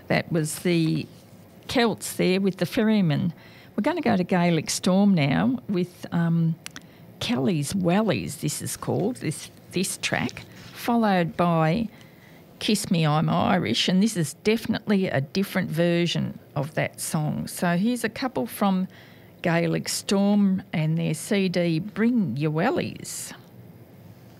That was the Celts there with the Ferryman. We're going to go to Gaelic Storm now with Kelly's Wellies, this is called, this track, followed by Kiss Me I'm Irish, and this is definitely a different version of that song. So here's a couple from Gaelic Storm and their CD Bring Your Wellies.